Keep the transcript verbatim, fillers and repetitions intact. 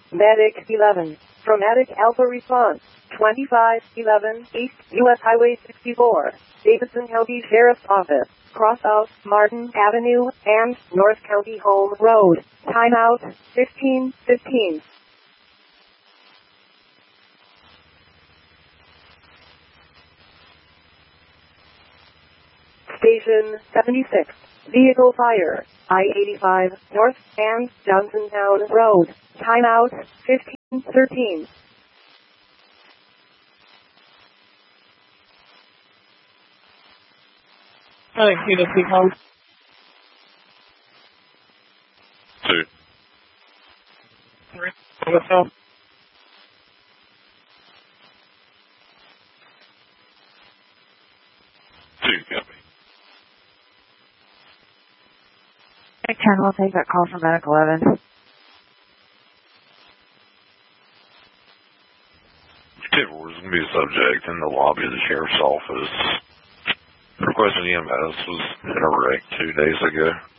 Medic eleven. From Medic Alpha Response. twenty-five eleven East U S Highway sixty-four. Davidson County Sheriff's Office. Cross out Martin Avenue and North County Home Road. Timeout fifteen fifteen. Station seventy-six. Vehicle fire. I eighty-five North and Johnsontown Road. Timeout fifteen thirteen. I think you just keep home. Two. Three. What's up? Two, copy. Hey, ten, we'll take that call from Medic eleven. Table was going to be a subject in the lobby of the sheriff's office. Requesting E M S was in a wreck two days ago.